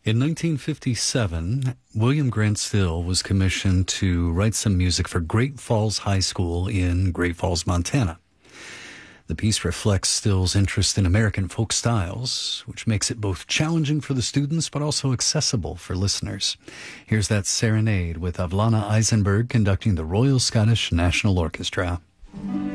In 1957, William Grant Still was commissioned to write some music for Great Falls High School in Great Falls, Montana. The piece reflects Still's interest in American folk styles, which makes it both challenging for the students but also accessible for listeners. Here's that serenade with Avlana Eisenberg conducting the Royal Scottish National Orchestra.